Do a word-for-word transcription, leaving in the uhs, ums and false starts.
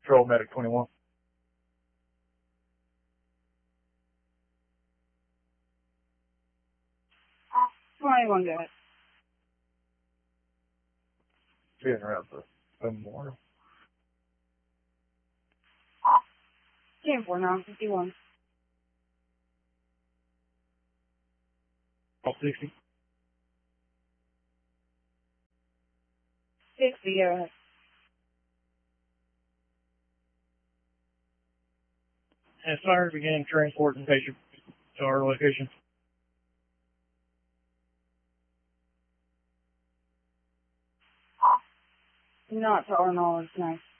Patrol Medic twenty-one. twenty-one, go ahead. Being around the Memorial. ten four nine fifty-one. All sixty. sixty, go ahead. As fire began transporting patient to our location. Not to our knowledge, no.